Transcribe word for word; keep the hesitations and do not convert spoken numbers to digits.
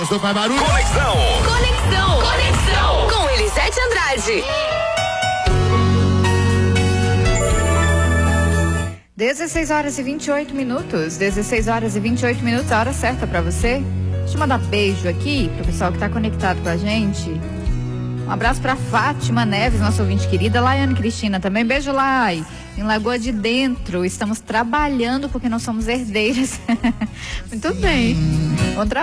Gostou? Faz barulho. Conexão. Conexão. Conexão. Com Elisete Andrade. dezesseis horas e vinte e oito minutos. dezesseis horas e vinte e oito minutos, a hora certa pra você. Deixa eu mandar beijo aqui pro pessoal que tá conectado com a gente. Um abraço pra Fátima Neves, nossa ouvinte querida. Laiane Cristina também. Beijo, Lai. Em Lagoa de Dentro. Estamos trabalhando porque nós somos herdeiras. Muito bem. Bom trabalho.